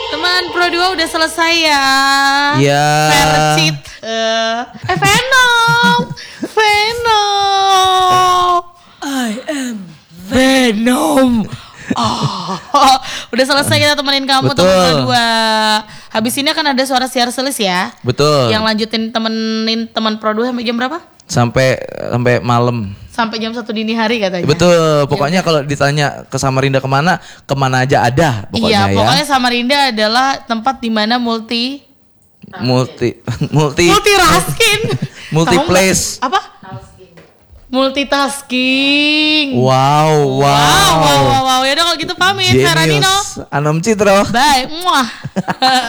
Teman Pro 2 udah selesai ya. Iya. Percit. Venom. I am Venom. Udah selesai kita temenin kamu Betul. teman Pro 2. Habis ini akan ada suara siar selis ya. Betul. Yang lanjutin temenin teman Pro 2 sampai jam berapa? Sampai malam. Sampai jam 1 dini hari katanya. Betul. Pokoknya kalau ditanya ke Samarinda kemana aja ada. Pokoknya iya, pokoknya Samarinda adalah tempat di mana multi raskin. Multiplace. Apa? Multitasking. Wow. Ya udah kalau gitu pamit. Saya Ranino. Genius. Anom Citro. Bye. Muah.